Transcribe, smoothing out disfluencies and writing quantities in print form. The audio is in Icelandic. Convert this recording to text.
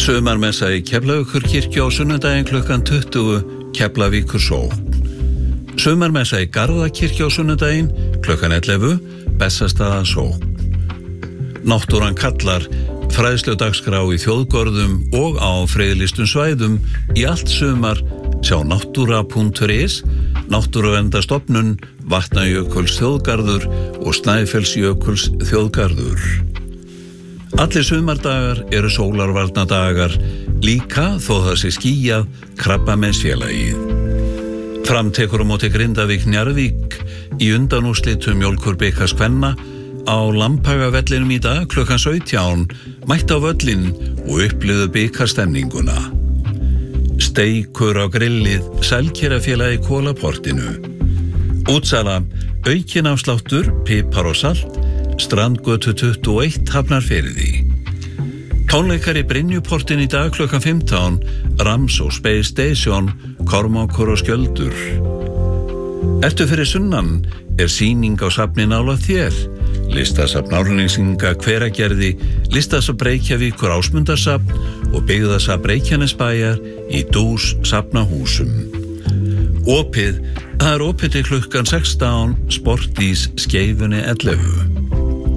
Sumarmessa í Keflavíkurkirkju á sunnudaginn klukkan 20 Keflavíkur sókn. Sumarmessa í Garðakirkju á sunnudaginn klukkan 11 Bessastaða sókn. Náttúran kallar fræðsludagskrá í þjóðgörðum og á friðlýstum svæðum í allt sumar. Sjá náttúra.is, Náttúruverndarstofnun, Vatnajökuls þjóðgarður og Snæfellsjökuls þjóðgarður. Allir sumardagar eru sólarvarnadagar, líka þó það sé skýjað Krabbameinsfélagið. Fram tekur á móti Grindavík Njarðvík í undanúrslitum Mjólkurbikars kvenna á Lambhagavellinum í dag klukkan 17, mætt á völlinn og upplifðu bikarstemninguna. Steikur á grillið Sælkerafélagi Kólaportinu. Útsala, aukin afsláttur, pipar og salt, Strandgötu 21 Hafnarfirði. Tónleikar í Brynjuportin í dag klukkan 15, Rams og Space Station, Kormákur og Skjöldur. Ertu fyrir sunnan er sýning á safni nálægt þér. Listasafn Árnesinga Hveragerði, Listasafn Reykjavíkur Ásmundarsafn og Byggðasafn Reykjanesbæjar í Dús safnahúsum. Það er opið til klukkan 16, Sportís Skeifunni 11.